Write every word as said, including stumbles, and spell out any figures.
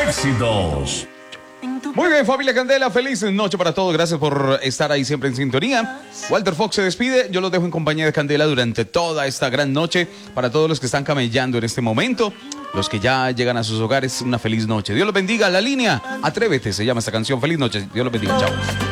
Éxitos. Muy bien, familia Candela, feliz noche para todos. Gracias por estar ahí siempre en sintonía. Walter Fox se despide. Yo los dejo en compañía de Candela durante toda esta gran noche. Para todos los que están camellando en este momento, los que ya llegan a sus hogares, una feliz noche. Dios los bendiga. La línea, Atrévete, se llama esta canción. Feliz noche. Dios los bendiga. Chao.